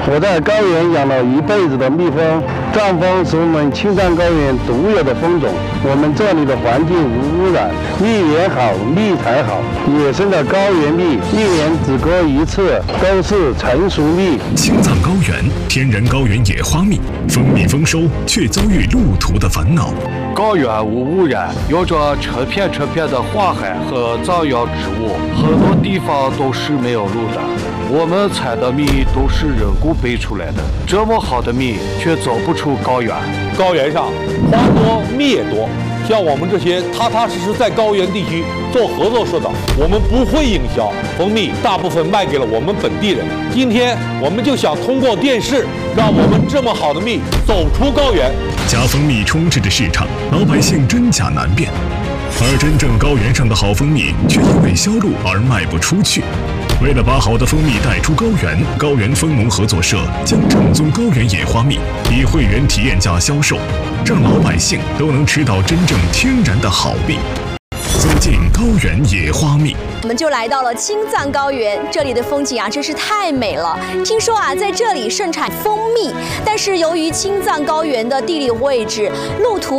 我在高原养了一辈子的蜜蜂，藏蜂是我们青藏高原独有的蜂种。我们这里的环境无污染，蜜源好，蜜才好。野生的高原蜜，一年只割一次，都是成熟蜜。 青藏高原天然高原野花蜜，蜂蜜丰收却遭遇路途的烦恼。 高原无污染，有着成片的花海和藏药植物，很多地方都是没有路的。我们采的蜜都是人工背出来的，这么好的蜜却走不出高原。 高原上花多蜜也多，像我们这些踏踏实实在高原地区做合作社的，我们不会营销蜂蜜，大部分卖给了我们本地人。今天我们就想通过电视，让我们这么好的蜜走出高原。 假蜂蜜充斥着市场，老百姓真假难辨，而真正高原上的好蜂蜜却因为销路而卖不出去。为了把好的蜂蜜带出高原，高原蜂农合作社将正宗高原野花蜜以会员体验价销售，让老百姓都能吃到真正天然的好蜜。走进高原野花蜜， 我们就来到了青藏高原，这里的风景啊真是太美了。听说啊，在这里盛产蜂蜜，但是由于青藏高原的地理位置、路途